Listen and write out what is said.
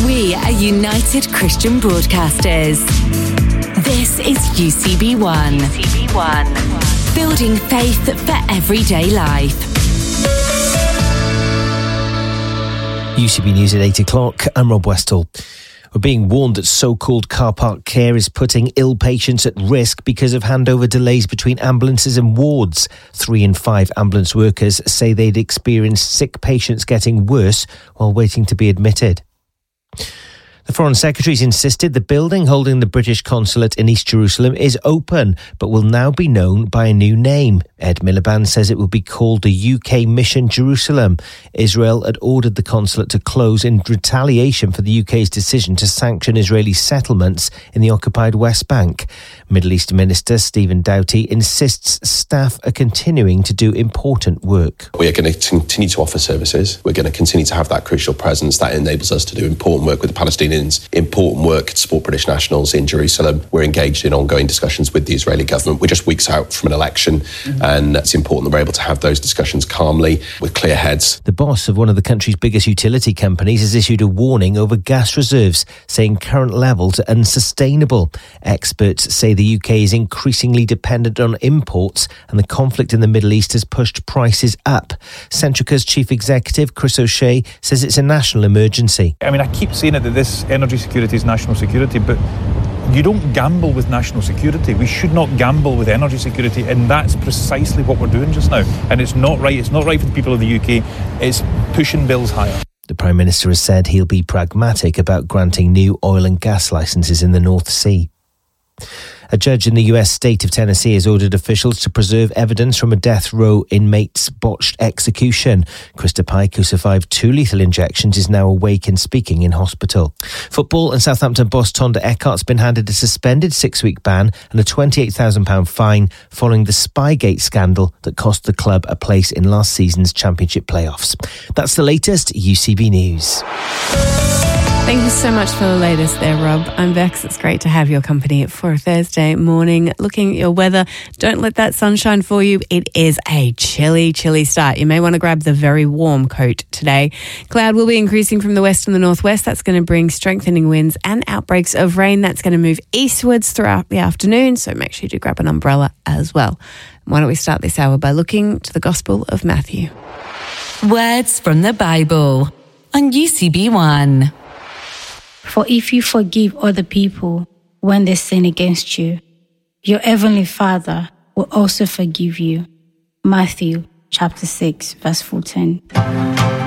We are United Christian Broadcasters. This is UCB1. UCB1. Building faith for everyday life. UCB News at 8 o'clock. I'm Rob Westall. We're being warned that so-called car park care is putting ill patients at risk because of handover delays between ambulances and wards. 3 in 5 ambulance workers say they'd experienced sick patients getting worse while waiting to be admitted. The Foreign Secretary's insisted the building holding the British consulate in East Jerusalem is open, but will now be known by a new name. Ed Miliband says it will be called the UK Mission Jerusalem. Israel had ordered the consulate to close in retaliation for the UK's decision to sanction Israeli settlements in the occupied West Bank. Middle East Minister Stephen Doughty insists staff are continuing to do important work. We are going to continue to offer services. We're going to continue to have that crucial presence that enables us to do important work with the Palestinians, important work to support British nationals in Jerusalem. We're engaged in ongoing discussions with the Israeli government. We're just weeks out from an election, and it's important that we're able to have those discussions calmly with clear heads. The boss of one of the country's biggest utility companies has issued a warning over gas reserves, saying current levels are unsustainable. Experts say the UK is increasingly dependent on imports, and the conflict in the Middle East has pushed prices up. Centrica's chief executive, Chris O'Shea, says it's a national emergency. I mean, I keep saying it that this energy security is national security, but you don't gamble with national security. We should not gamble with energy security, and that's precisely what we're doing just now. And it's not right. It's not right for the people of the UK. It's pushing bills higher. The Prime Minister has said he'll be pragmatic about granting new oil and gas licences in the North Sea. A judge in the US state of Tennessee has ordered officials to preserve evidence from a death row inmate's botched execution. Krista Pike, who survived 2 lethal injections, is now awake and speaking in hospital. Football, and Southampton boss Tonda Eckhart's been handed a suspended 6-week ban and a £28,000 fine following the Spygate scandal that cost the club a place in last season's Championship playoffs. That's the latest UCB News. Thank you so much for the latest there, Rob. I'm Bex. It's great to have your company for a Thursday morning. Looking at your weather, don't let that sunshine fool you. It is a chilly, chilly start. You may want to grab the very warm coat today. Cloud will be increasing from the west and the northwest. That's going to bring strengthening winds and outbreaks of rain. That's going to move eastwards throughout the afternoon, so make sure you do grab an umbrella as well. Why don't we start this hour by looking to the Gospel of Matthew. Words from the Bible on UCB1. For if you forgive other people when they sin against you, your heavenly Father will also forgive you. Matthew chapter 6, verse 14.